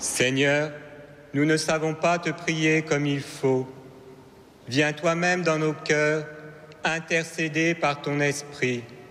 Seigneur, nous ne savons pas te prier comme il faut. Viens toi-même dans nos cœurs, intercéder par ton esprit.